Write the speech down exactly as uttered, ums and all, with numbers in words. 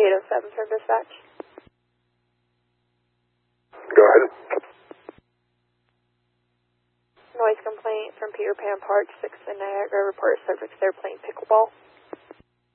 eight oh seven for dispatch. Go ahead. Noise complaint from Peter Pan Park, sixth and Niagara, report subjects there playing pickleball.